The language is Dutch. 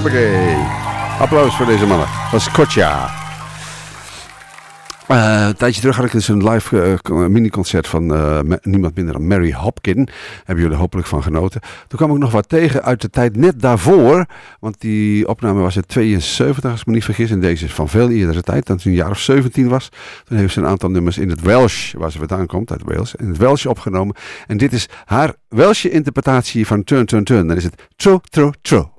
Hoppakee. Applaus voor deze mannen. Dat is Kotja. Een tijdje terug had ik dus een live mini-concert van niemand minder dan Mary Hopkin. Hebben jullie hopelijk van genoten. Toen kwam ik nog wat tegen uit de tijd net daarvoor. Want die opname was in 72, als ik me niet vergis. En deze is van veel eerdere tijd. Dat ze een jaar of 17 was. Toen heeft ze een aantal nummers in het Welsh, waar ze vandaan komt, uit Wales. In het Welsh opgenomen. En dit is haar Welsche interpretatie van Turn, Turn, Turn. Dan is het Tro, Tro, Tro.